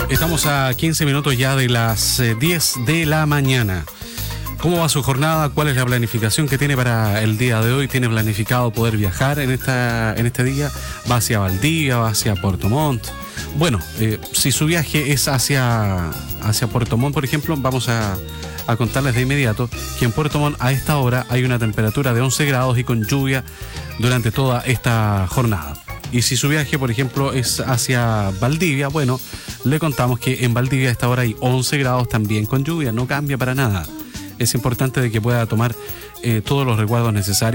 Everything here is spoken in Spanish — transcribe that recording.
Estamos a 15 minutos ya de las 10 de la mañana. ¿Cómo va su jornada? ¿Cuál es la planificación que tiene para el día de hoy? ¿Tiene planificado poder viajar en este día? ¿Va hacia Valdivia? ¿Va hacia Puerto Montt? Bueno, si su viaje es hacia Puerto Montt, por ejemplo, vamos a contarles de inmediato que en Puerto Montt a esta hora hay una temperatura de 11 grados y con lluvia durante toda esta jornada. Y si su viaje, por ejemplo, es hacia Valdivia, bueno, le contamos que en Valdivia a esta hora hay 11 grados también con lluvia, no cambia para nada. Es importante de que pueda tomar todos los resguardos necesarios